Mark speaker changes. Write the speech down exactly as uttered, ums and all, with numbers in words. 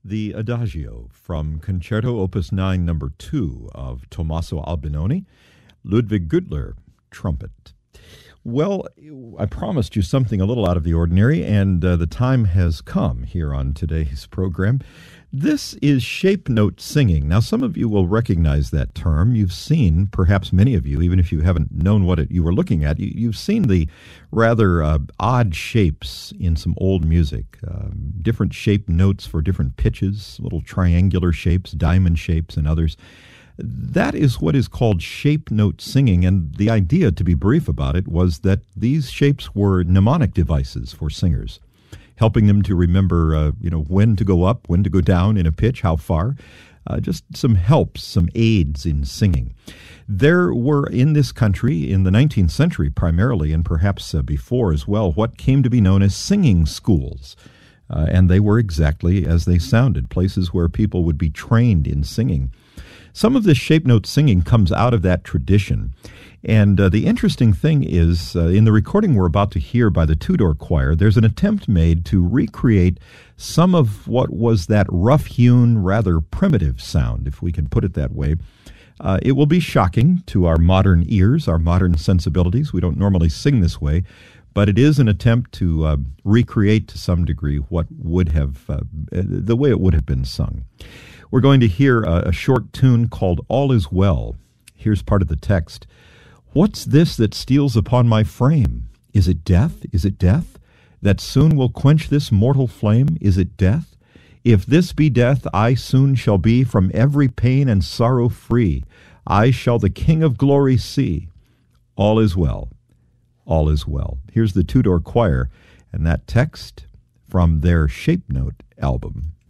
Speaker 1: the Adagio from Concerto Opus nine, number two of Tommaso Albinoni, Ludwig Güttler, trumpet. Well, I promised you something a little out of the ordinary, and uh, the time has come here on today's program. This is shape note singing. Now, some of you will recognize that term. You've seen, perhaps many of you, even if you haven't known what it, you were looking at, you, you've seen the rather uh, odd shapes in some old music. Um, different shape notes for different pitches, little triangular shapes, diamond shapes, and others. That is what is called shape note singing, and the idea, to be brief about it, was that these shapes were mnemonic devices for singers, helping them to remember, uh, you know, when to go up, when to go down in a pitch, how far. Uh, just some helps, some aids in singing. There were in this country, in the nineteenth century primarily, and perhaps uh, before as well, what came to be known as singing schools. Uh, and they were exactly as they sounded, places where people would be trained in singing. Some of this shape note singing comes out of that tradition. And uh, the interesting thing is, uh, in the recording we're about to hear by the Tudor Choir, there's an attempt made to recreate some of what was that rough-hewn, rather primitive sound, if we can put it that way. Uh, it will be shocking to our modern ears, our modern sensibilities. We don't normally sing this way, but it is an attempt to uh, recreate to some degree what would have, uh, the way it would have been sung. We're going to hear a, a short tune called All Is Well. Here's part of the text. What's this that steals upon my frame? Is it death? Is it death? That soon will quench this mortal flame? Is it death? If this be death, I soon shall be from every pain and sorrow free. I shall the King of Glory see. All is well. All is well. Here's the Tudor Choir and that text from their Shape Note album.